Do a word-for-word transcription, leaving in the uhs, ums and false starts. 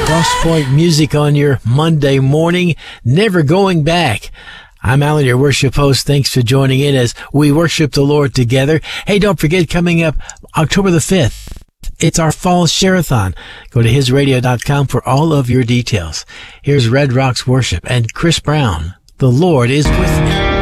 Crosspoint music on your Monday morning, never going back. I'm Alan, your worship host. Thanks for joining in as we worship the Lord together. Hey, don't forget, coming up October the fifth, it's our fall share-a-thon. Go to his radio dot com for all of your details. Here's Red Rocks Worship and Chris Brown. The Lord is with me.